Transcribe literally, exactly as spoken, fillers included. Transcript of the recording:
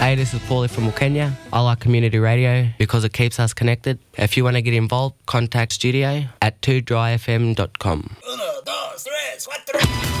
Hey, this is Paulie from Kenya. I like community radio because it keeps us connected. If you want to get involved, contact studio at two dry f m dot com. Uno, dos, tres, cuatro.